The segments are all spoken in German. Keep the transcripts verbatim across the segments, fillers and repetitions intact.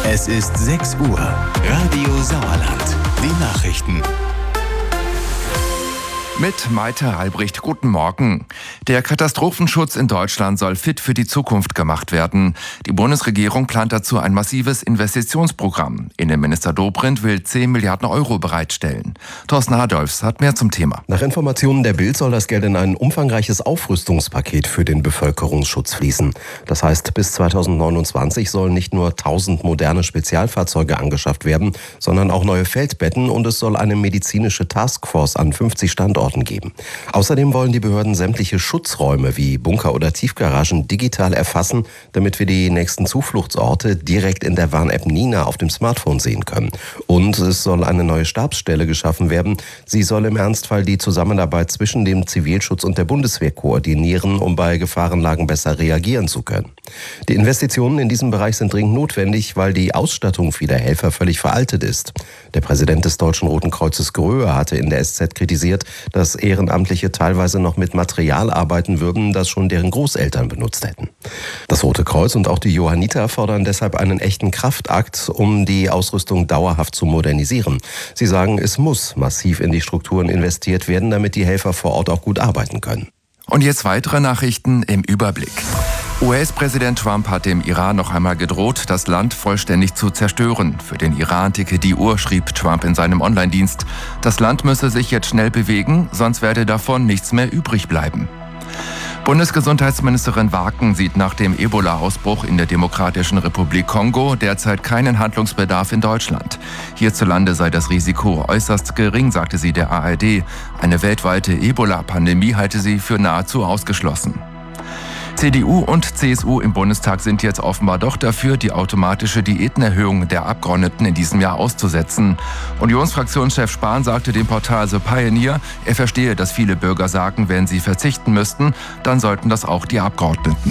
Es ist sechs Uhr. Radio Sauerland. Die Nachrichten. Mit Maite Albrecht, guten Morgen. Der Katastrophenschutz in Deutschland soll fit für die Zukunft gemacht werden. Die Bundesregierung plant dazu ein massives Investitionsprogramm. Innenminister Dobrindt will zehn Milliarden Euro bereitstellen. Thorsten Adolfs hat mehr zum Thema. Nach Informationen der Bild soll das Geld in ein umfangreiches Aufrüstungspaket für den Bevölkerungsschutz fließen. Das heißt, bis zweitausendneunundzwanzig sollen nicht nur tausend moderne Spezialfahrzeuge angeschafft werden, sondern auch neue Feldbetten, und es soll eine medizinische Taskforce an fünfzig Standorten geben. Außerdem wollen die Behörden sämtliche Schutzräume wie Bunker oder Tiefgaragen digital erfassen, damit wir die nächsten Zufluchtsorte direkt in der Warn-App Nina auf dem Smartphone sehen können. Und es soll eine neue Stabsstelle geschaffen werden. Sie soll im Ernstfall die Zusammenarbeit zwischen dem Zivilschutz und der Bundeswehr koordinieren, um bei Gefahrenlagen besser reagieren zu können. Die Investitionen in diesem Bereich sind dringend notwendig, weil die Ausstattung vieler Helfer völlig veraltet ist. Der Präsident des Deutschen Roten Kreuzes Gröhe hatte in der S Z kritisiert, dass Ehrenamtliche teilweise noch mit Material arbeiten würden, das schon deren Großeltern benutzt hätten. Das Rote Kreuz und auch die Johanniter fordern deshalb einen echten Kraftakt, um die Ausrüstung dauerhaft zu modernisieren. Sie sagen, es muss massiv in die Strukturen investiert werden, damit die Helfer vor Ort auch gut arbeiten können. Und jetzt weitere Nachrichten im Überblick. U S-Präsident Trump hat dem Iran noch einmal gedroht, das Land vollständig zu zerstören. Für den Iran ticke die Uhr, schrieb Trump in seinem Online-Dienst. Das Land müsse sich jetzt schnell bewegen, sonst werde davon nichts mehr übrig bleiben. Bundesgesundheitsministerin Waken sieht nach dem Ebola-Ausbruch in der Demokratischen Republik Kongo derzeit keinen Handlungsbedarf in Deutschland. Hierzulande sei das Risiko äußerst gering, sagte sie der A R D. Eine weltweite Ebola-Pandemie halte sie für nahezu ausgeschlossen. C D U und C S U im Bundestag sind jetzt offenbar doch dafür, die automatische Diätenerhöhung der Abgeordneten in diesem Jahr auszusetzen. Unionsfraktionschef Spahn sagte dem Portal The Pioneer, er verstehe, dass viele Bürger sagen, wenn sie verzichten müssten, dann sollten das auch die Abgeordneten.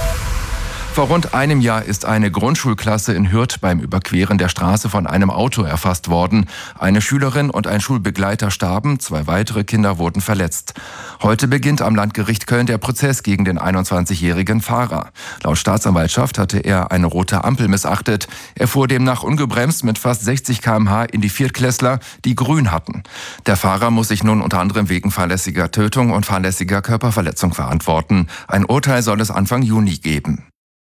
Vor rund einem Jahr ist eine Grundschulklasse in Hürth beim Überqueren der Straße von einem Auto erfasst worden. Eine Schülerin und ein Schulbegleiter starben, zwei weitere Kinder wurden verletzt. Heute beginnt am Landgericht Köln der Prozess gegen den einundzwanzigjährigen Fahrer. Laut Staatsanwaltschaft hatte er eine rote Ampel missachtet. Er fuhr demnach ungebremst mit fast sechzig Kilometer pro Stunde in die Viertklässler, die grün hatten. Der Fahrer muss sich nun unter anderem wegen fahrlässiger Tötung und fahrlässiger Körperverletzung verantworten. Ein Urteil soll es Anfang Juni geben.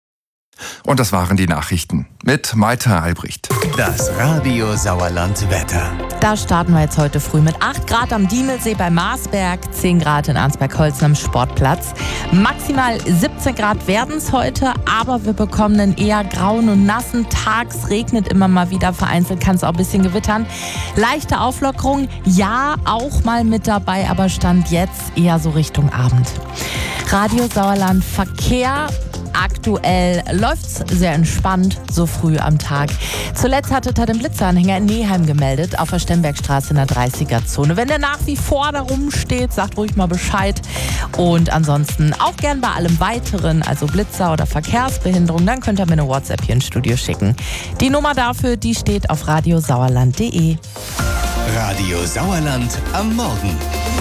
Und das waren die Nachrichten mit Maite Albrecht. Das Radio Sauerland Wetter. Da starten wir jetzt heute früh mit acht Grad am Diemelsee bei Marsberg, zehn Grad in Arnsberg-Holzen am Sportplatz. Maximal siebzehn Grad werden es heute, aber wir bekommen einen eher grauen und nassen Tag. Es regnet immer mal wieder, vereinzelt kann es auch ein bisschen gewittern. Leichte Auflockerung, ja, auch mal mit dabei, aber Stand jetzt eher so Richtung Abend. Radio Sauerland Verkehr. Aktuell läuft's sehr entspannt, so früh am Tag. Zuletzt hatte er den Blitzeranhänger in Neheim gemeldet, auf der Stembergstraße in der dreißiger-Zone. Wenn der nach wie vor da rumsteht, sagt ruhig mal Bescheid. Und ansonsten auch gern bei allem Weiteren, also Blitzer oder Verkehrsbehinderung, dann könnt ihr mir eine WhatsApp hier ins Studio schicken. Die Nummer dafür, die steht auf radiosauerland punkt de. Radio Sauerland am Morgen.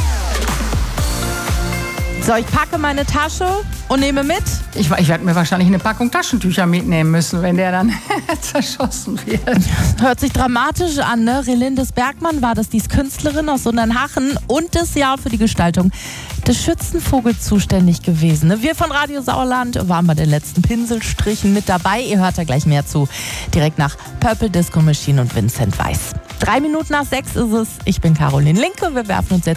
So, ich packe meine Tasche und nehme mit. Ich, ich werde mir wahrscheinlich eine Packung Taschentücher mitnehmen müssen, wenn der dann zerschossen wird. Hört sich dramatisch an, ne? Relindes Bergmann war das, die ist Künstlerin aus Sundernhachen und das Jahr für die Gestaltung des Schützenvogels zuständig gewesen. Ne? Wir von Radio Sauerland waren bei den letzten Pinselstrichen mit dabei. Ihr hört da gleich mehr zu. Direkt nach Purple Disco Machine und Vincent Weiss. Drei Minuten nach sechs ist es. Ich bin Caroline Linke. Wir werfen uns jetzt